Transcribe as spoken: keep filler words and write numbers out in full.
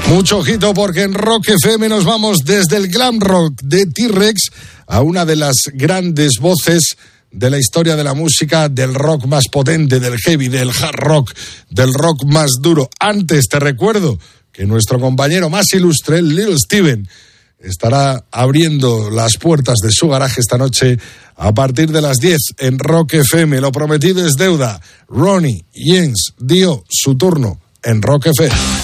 Mucho ojito porque en Rock F M nos vamos desde el glam rock de T-Rex a una de las grandes voces de la historia de la música, del rock más potente, del heavy, del hard rock, del rock más duro. Antes te recuerdo que nuestro compañero más ilustre, Little Steven, estará abriendo las puertas de su garaje esta noche a partir de las diez en Rock F M. Lo prometido es deuda. Ronnie James dio su turno en Rock F M.